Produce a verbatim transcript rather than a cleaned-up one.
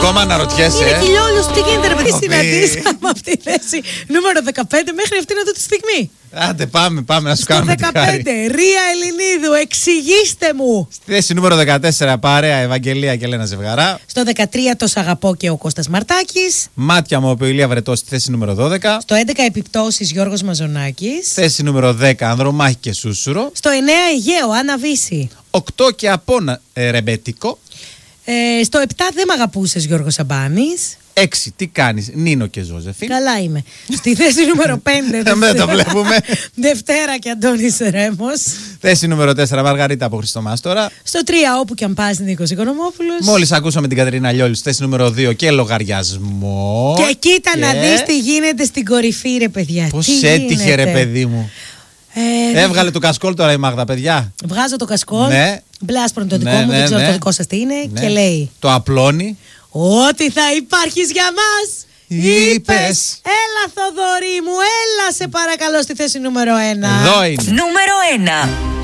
ακόμα αναρωτιέσαι. Είναι ε? κοιλιόλιος, τι γίνεται ρε παιδί. Ωπή. Συναντήσαμε από τη θέση νούμερο δεκαπέντε μέχρι αυτήν εδώ τη στιγμή. Άντε πάμε, πάμε να σου Στο κάνουμε τη χάρη. δεκαπέντε, Ρία Ελληνίδου, εξηγήστε μου. Στη θέση νούμερο δεκατέσσερα, παρέα Ευαγγελία και Ελένα Ζευγαρά. Στο δεκατρία, το Σ' αγαπώ και ο Κώστας Μαρτάκης. Μάτια μου, ο Ηλία Βρετός, στη θέση νούμερο δώδεκα. Στο έντεκα, Επιπτώσεις, Γιώργος Μαζονάκης. Θέση νούμερο δέκα, Ανδρομάχη και Σούσουρο. Στο εννέα, Αιγαίο, Άννα Βύση. οκτώ και Απόνα, ε, Ρεμπέτικο. Ε, στο επτά, Δεν μ' αγαπούσες, Γιώργος Σαμπάνης. έξι, τι κάνεις, Νίνο και Ζώζεφιν. Καλά είμαι. Στη θέση νούμερο πέντε, Δεν το βλέπουμε. Δευτέρα και Αντώνης Ρέμος. Θέση νούμερο τέσσερα, Μαργαρίτα από Χριστομάστορα. Στο τρία, Όπου κι αν πας, Νίκος Οικονομόπουλος. Μόλις ακούσαμε την Κατερίνα Λιόλη. Στη θέση νούμερο δύο και λογαριασμό. Και κοίτα Και- να δεις τι γίνεται στην κορυφή, ρε παιδιά. Πώς Τι έτυχε, γίνεται. ρε παιδί μου. Ε, Έβγαλε το κασκόλ τώρα η Μάγδα, παιδιά. Βγάζω το κασκόλ. Ναι. Μπλε άσπρο είναι το δικό Ναι, μου, ναι, δεν ξέρω ναι. το δικό σας τι είναι. Ναι. Και λέει: Το απλώνει. Ότι θα υπάρχεις για μας. Είπες. Έλα, Θοδωρή μου, έλα σε παρακαλώ στη θέση νούμερο ένα. Εδώ είναι. Νούμερο ένα.